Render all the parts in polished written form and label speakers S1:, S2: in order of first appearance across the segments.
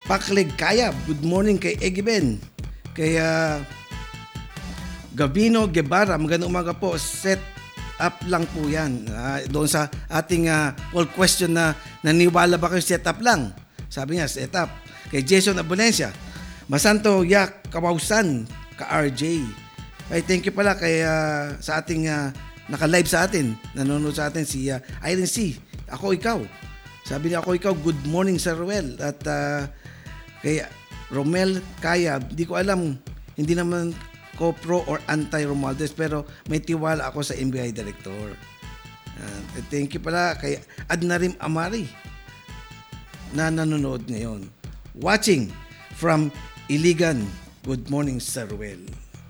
S1: Paklig Kayab, good morning kay Egiben. Kay Gavino Guevara, magandang umaga po. Set up lang po yan. Doon sa ating poll question na naniwala ba kayo set up lang? Sabi niya, set up. Kay Jason Abonencia, Masanto Yak Kawausan, ka-RJ. Ay, thank you pala kay sa ating naka-live sa atin, nanonood sa atin si Irene C. Ako ikaw. Sabi niya, ako ikaw, good morning Sir Ruel. At kay Romel Kaya, di ko alam, hindi naman ko pro or anti-Romualdez, pero may tiwala ako sa NBI Director. Thank you pala kay Adnarim Amari na nanonood ngayon. Watching from Iligan. Good morning Sir Ruel.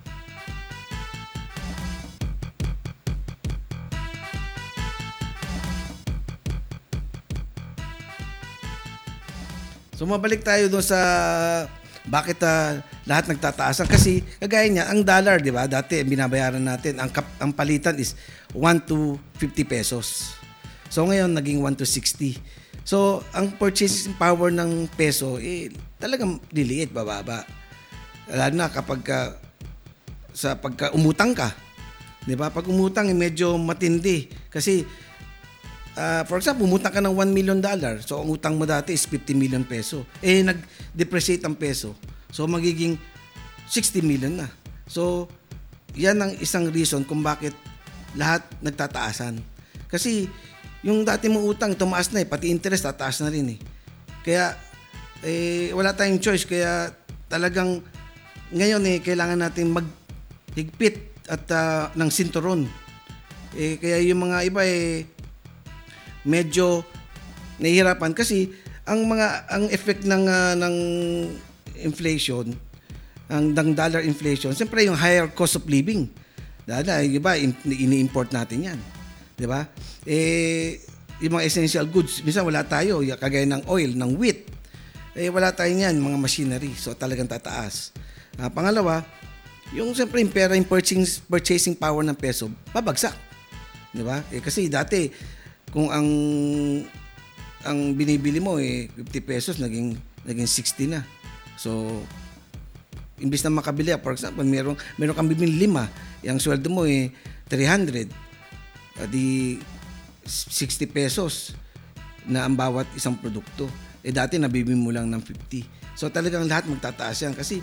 S1: So mabalik tayo doon sa bakit lahat nagtataasan kasi kagaya niya ang dollar, di ba? Dati binabayaran natin ang palitan is 1 to 50 pesos. So ngayon naging 1 to 60. So ang purchasing power ng peso talagang liliit, bababa. Lalo na kapag sa pagka umutang ka. Di ba? Pag umutang medyo matindi kasi for example, umutang ka ng $1 million. So, ang utang mo dati is 50 million peso. Nag-depreciate ang peso. So, magiging 60 million na. So, yan ang isang reason kung bakit lahat nagtataasan. Kasi, yung dati mong utang, tumaas na pati interest, tataas na rin Kaya, wala tayong choice. Kaya, talagang, ngayon kailangan natin maghigpit at ng sinturon. Kaya yung mga iba medyo nahihirapan kasi ang effect ng inflation, ng dollar inflation, siyempre yung higher cost of living. Dahil iba ini-import natin 'yan. 'Di ba? Yung mga essential goods, minsan wala tayo, kagaya ng oil, ng wheat. Wala tayo niyan, mga machinery. So talagang tataas. Pangalawa, yung siyempre yung purchasing power ng peso babagsak. 'Di ba? Kasi dati kung ang binibili mo 50 pesos naging 60 na. So imbis na makabili, for example, meron kang bibili 5, yung sweldo mo 300. Di 60 pesos na ang bawat isang produkto. Dati nabibili mo lang ng 50. So talagang lahat magtataas yan kasi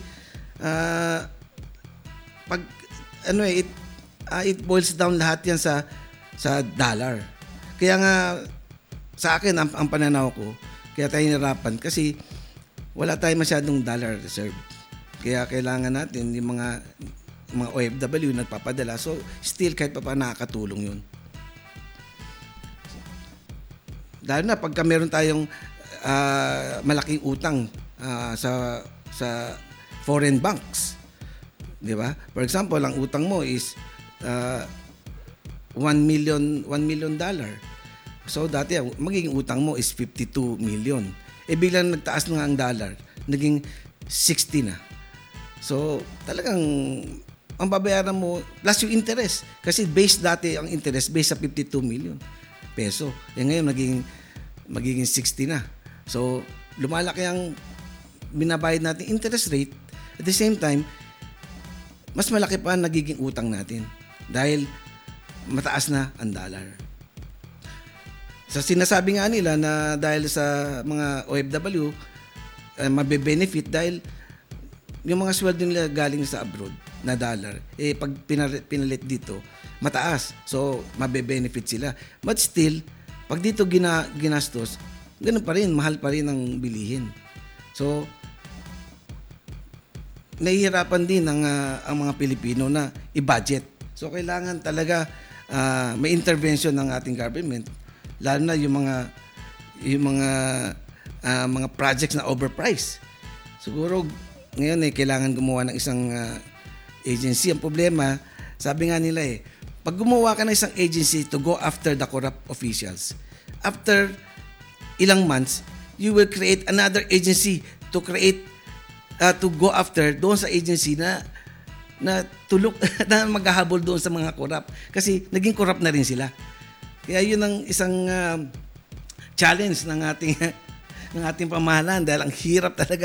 S1: pag it boils down lahat yan sa dollar. Kaya nga, sa akin, ang pananaw ko, kaya tayo nirapan kasi wala tayong masyadong dollar reserve. Kaya kailangan natin yung mga OFW nagpapadala. So, still, kahit pa nakakatulong yun. Dahil na, pagka meron tayong malaking utang sa foreign banks, di ba? For example, ang utang mo is $1 million. So dati magiging utang mo is 52 million. Biglang nagtaas na nga ang dollar, naging 60 na. So talagang ang babayaran mo plus yung interest kasi base dati ang interest base sa 52 million peso. Ngayon magiging 60 na. So lumalaki ang binabayad natin interest rate. At the same time, mas malaki pa ang nagiging utang natin dahil mataas na ang dollar. Sa sinasabi nga nila na dahil sa mga OFW, mabe-benefit dahil yung mga sweldo nila galing sa abroad na dollar, pag pinalit dito, mataas. So, mabe-benefit sila. But still, pag dito ginastos, ganun pa rin, mahal pa rin ang bilihin. So, nahihirapan din ang mga Pilipino na i-budget. So, kailangan talaga may intervention ng ating government, lalo na yung mga projects na overpriced. Siguro ngayon kailangan gumawa ng isang agency. Ang problema, sabi nga nila pag gumawa ka ng isang agency to go after the corrupt officials, after ilang months, you will create another agency to go after doon sa agency na tulok na maghahabol doon sa mga corrupt kasi naging corrupt na rin sila. Kaya yun ang isang challenge ng ating pamahalaan dahil ang hirap talaga